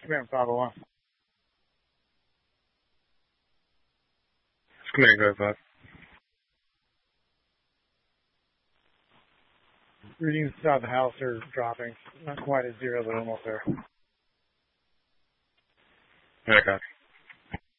Command 501. It's Command Go 5. Readings inside the house are dropping. Not quite at zero, but almost there. Okay.